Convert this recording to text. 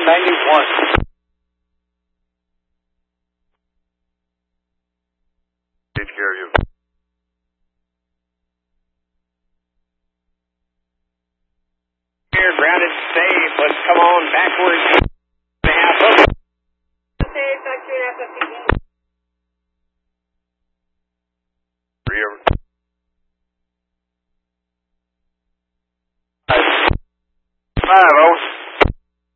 91. Take care of you. Here, grounded, safe. Let's come on backwards.